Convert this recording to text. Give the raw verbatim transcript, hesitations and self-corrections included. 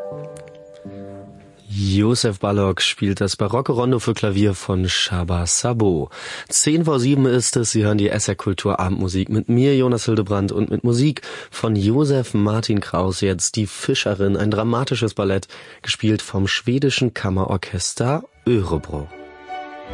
Josef Balog spielt das barocke Rondo für Klavier von Csaba Szabó. Zehn vor sieben ist es, Sie hören die S R Kultur Abendmusik mit mir, Jonas Hildebrand, und mit Musik von Josef Martin Kraus, jetzt Die Fischerin, ein dramatisches Ballett, gespielt vom schwedischen Kammerorchester Örebro.